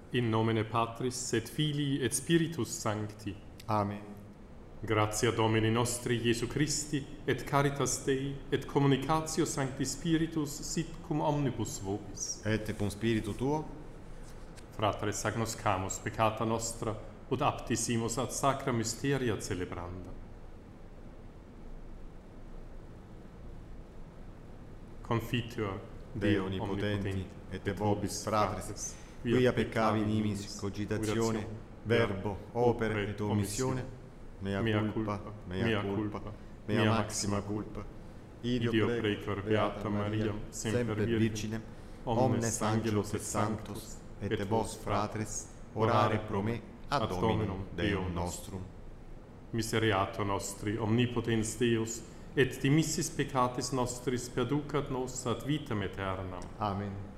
In nomine Patris et Filii et Spiritus Sancti. Amen. Gratia Domini nostri Iesu Christi, et caritas Dei, et communicatio Sancti Spiritus sit cum omnibus vobis. Et cum spiritu tuo, Fratres agnoscamus peccata nostra, ut aptisimus ad sacra mysteria celebranda. Confiteor Deo Onnipotenti, et vobis fratres, quia peccavi nimis cogitatione, verbo, opere et omissione, mea culpa, mea maxima culpa. Ideo precor Beata Maria, semper Virginem, omnes angelos et sanctos, et vos fratres, orare pro me ad Dominum Deum nostrum. Misereatur nostri, omnipotens Deus, et dimissis peccatis nostris perducat nos ad vitam aeternam. Amen.